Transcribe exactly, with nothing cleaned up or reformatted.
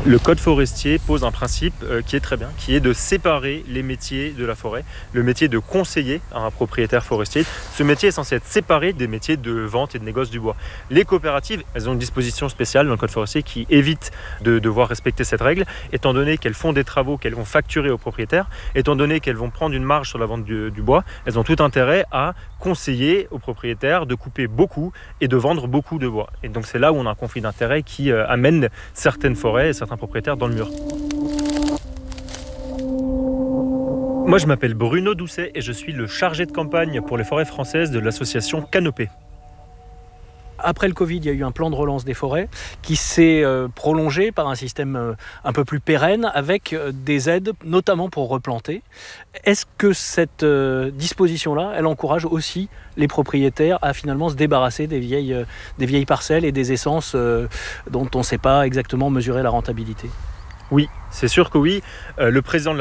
Le code forestier pose un principe euh, qui est très bien, qui est de séparer les métiers de la forêt. Le métier de conseiller à un propriétaire forestier, ce métier est censé être séparé des métiers de vente et de négoce du bois. Les coopératives, elles ont une disposition spéciale dans le code forestier qui évite de devoir respecter cette règle, étant donné qu'elles font des travaux qu'elles vont facturer aux propriétaires, étant donné qu'elles vont prendre une marge sur la vente du, du bois, elles ont tout intérêt à conseiller aux propriétaires de couper beaucoup et de vendre beaucoup de bois. Et donc c'est là où on a un conflit d'intérêts qui euh, amène certaines forêts et certains propriétaires dans le mur. Moi je m'appelle Bruno Doucet et je suis le chargé de campagne pour les forêts françaises de l'association Canopée. Après le Covid, il y a eu un plan de relance des forêts qui s'est euh, prolongé par un système euh, un peu plus pérenne avec euh, des aides, notamment pour replanter. Est-ce que cette euh, disposition-là, elle encourage aussi les propriétaires à finalement se débarrasser des vieilles, euh, des vieilles parcelles et des essences euh, dont on ne sait pas exactement mesurer la rentabilité ? Oui, c'est sûr que oui. Euh, le président de la